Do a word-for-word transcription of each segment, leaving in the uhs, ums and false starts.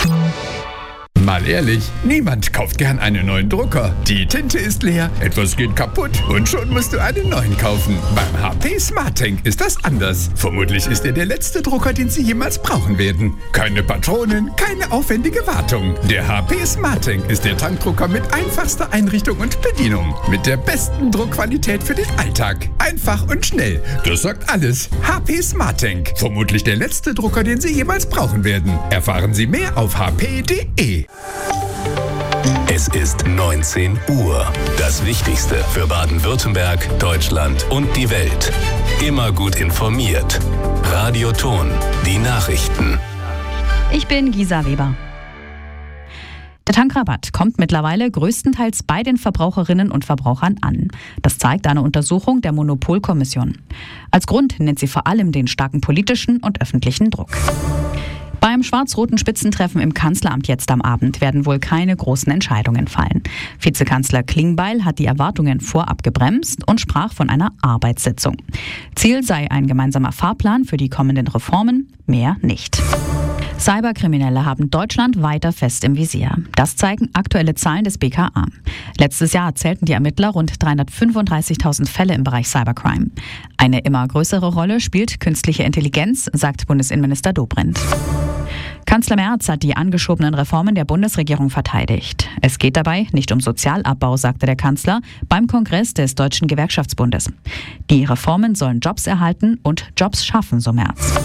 Mal ehrlich, niemand kauft gern einen neuen Drucker. Die Tinte ist leer, etwas geht kaputt und schon musst du einen neuen kaufen. Beim H P SmartTank ist das anders. Vermutlich ist er der letzte Drucker, den Sie jemals brauchen werden. Keine Patronen, keine aufwendige Wartung. Der H P SmartTank ist der Tankdrucker mit einfachster Einrichtung und Bedienung. Mit der besten Druckqualität für den Alltag. Einfach und schnell. Das sagt alles. H P SmartTank. Vermutlich der letzte Drucker, den Sie jemals brauchen werden. Erfahren Sie mehr auf h p punkt d e. Es ist neunzehn Uhr. Das Wichtigste für Baden-Württemberg, Deutschland und die Welt. Immer gut informiert. Radio Ton, die Nachrichten. Ich bin Gisa Weber. Der Tankrabatt kommt mittlerweile größtenteils bei den Verbraucherinnen und Verbrauchern an. Das zeigt eine Untersuchung der Monopolkommission. Als Grund nennt sie vor allem den starken politischen und öffentlichen Druck. Beim schwarz-roten Spitzentreffen im Kanzleramt jetzt am Abend werden wohl keine großen Entscheidungen fallen. Vizekanzler Klingbeil hat die Erwartungen vorab gebremst und sprach von einer Arbeitssitzung. Ziel sei ein gemeinsamer Fahrplan für die kommenden Reformen, mehr nicht. Cyberkriminelle haben Deutschland weiter fest im Visier. Das zeigen aktuelle Zahlen des B K A. Letztes Jahr zählten die Ermittler rund dreihundertfünfunddreißigtausend Fälle im Bereich Cybercrime. Eine immer größere Rolle spielt künstliche Intelligenz, sagt Bundesinnenminister Dobrindt. Kanzler Merz hat die angeschobenen Reformen der Bundesregierung verteidigt. Es geht dabei nicht um Sozialabbau, sagte der Kanzler beim Kongress des Deutschen Gewerkschaftsbundes. Die Reformen sollen Jobs erhalten und Jobs schaffen, so Merz.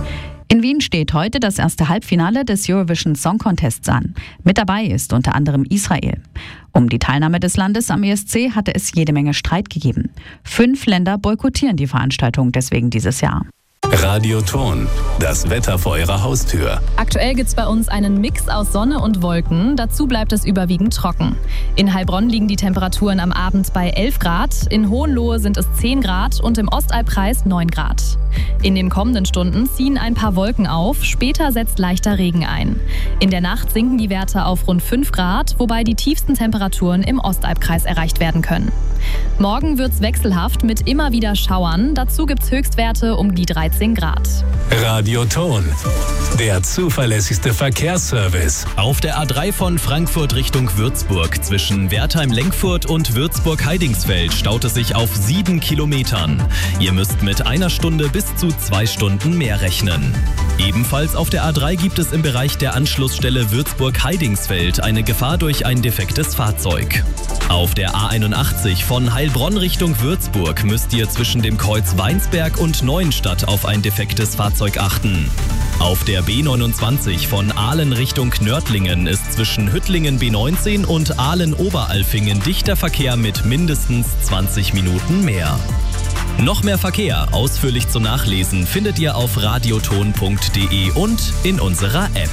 In Wien steht heute das erste Halbfinale des Eurovision Song Contests an. Mit dabei ist unter anderem Israel. Um die Teilnahme des Landes am E S C hatte es jede Menge Streit gegeben. Fünf Länder boykottieren die Veranstaltung deswegen dieses Jahr. Radio Ton, das Wetter vor Ihrer Haustür. Aktuell gibt's bei uns einen Mix aus Sonne und Wolken. Dazu bleibt es überwiegend trocken. In Heilbronn liegen die Temperaturen am Abend bei elf Grad. In Hohenlohe sind es zehn Grad und im Ostalbkreis neun Grad. In den kommenden Stunden ziehen ein paar Wolken auf. Später setzt leichter Regen ein. In der Nacht sinken die Werte auf rund fünf Grad, wobei die tiefsten Temperaturen im Ostalbkreis erreicht werden können. Morgen wird's wechselhaft mit immer wieder Schauern. Dazu gibt's Höchstwerte um die dreizehn Grad. Radio Ton, der zuverlässigste Verkehrsservice. Auf der A drei von Frankfurt Richtung Würzburg zwischen Wertheim-Lenkfurt und Würzburg-Heidingsfeld staut es sich auf sieben Kilometern. Ihr müsst mit einer Stunde bis zu zwei Stunden mehr rechnen. Ebenfalls auf der A drei gibt es im Bereich der Anschlussstelle Würzburg-Heidingsfeld eine Gefahr durch ein defektes Fahrzeug. Auf der A einundachtzig von Heilbronn Richtung Würzburg müsst ihr zwischen dem Kreuz Weinsberg und Neuenstadt auf ein defektes Fahrzeug achten. Auf der B neunundzwanzig von Ahlen Richtung Nördlingen ist zwischen Hüttlingen B neunzehn und Ahlen-Oberalfingen dichter Verkehr mit mindestens zwanzig Minuten mehr. Noch mehr Verkehr, ausführlich zum Nachlesen, findet ihr auf radioton punkt de und in unserer App.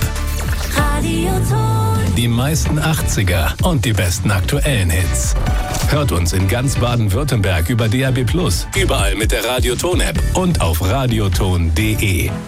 Radioton. Die meisten achtziger und die besten aktuellen Hits. Hört uns in ganz Baden-Württemberg über D A B plus, überall mit der Radioton-App und auf radioton punkt de.